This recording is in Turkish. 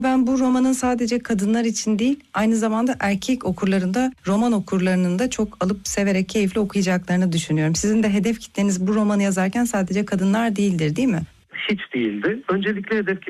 Ben bu romanın sadece kadınlar için değil, aynı zamanda erkek okurların da, roman okurlarının da çok alıp severek keyifle okuyacaklarını düşünüyorum. Sizin de hedef kitleniz bu romanı yazarken sadece kadınlar değildir, değil mi? Hiç değildi. Öncelikle hedef